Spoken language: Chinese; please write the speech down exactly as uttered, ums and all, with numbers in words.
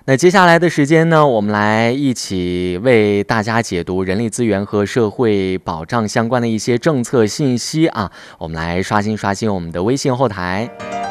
那接下来的时间呢，我们来一起为大家解读人力资源和社会保障相关的一些政策信息啊。我们来刷新刷新我们的微信后台。